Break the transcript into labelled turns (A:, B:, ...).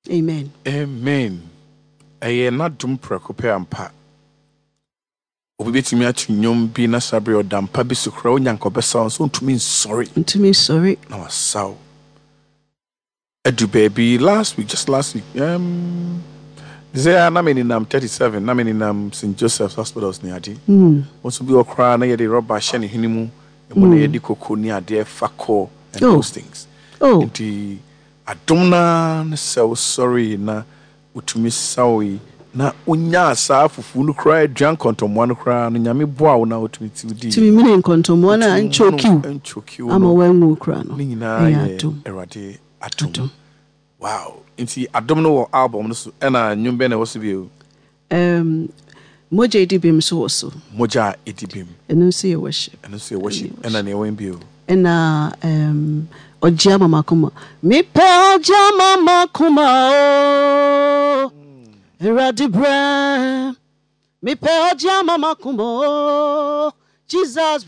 A: Amen.
B: Amen. Aye na dum prekope ampa. Obi betimi atu nyom bi na sabre odampa bi sukra onyankobe sound so ntumi sorry.
A: Ntumi sorry.
B: Na wasaw. Edu baby last week Zaya na meni nam 37 na meni nam St. Joseph's Hospitals ni ade. Also be okra na yede rubber share ni hinimu emu na yede koko ni ade fako and those things.
A: Oh.
B: Nti adomna na so sorry na utumi sawi na unya sa fufu no kra aduan kontomo no kra no nyame boa wo na utumi ti di.
A: Timi mini kontomo na anchokiu. Ama wangu kra no.
B: Ni nyina erade atom. Wow. Inti adom no album no so na nyumbe na woso bi o.
A: Moja edibim so woso.
B: Moja edibim.
A: Eno so ye worship.
B: Ena na ewen bi o.
A: Ena Ojia mama kuma. Mi pe Ojia mama kuma o. Eradi bra. Mi pe Ojia mama kuma o. Jesus